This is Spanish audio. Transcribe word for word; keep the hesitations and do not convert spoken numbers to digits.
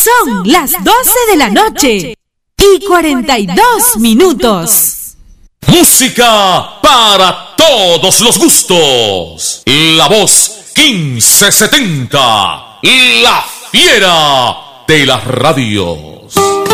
Son las doce de la noche y cuarenta y dos minutos. Música para todos los gustos. La voz quince setenta. La fiera de las radios.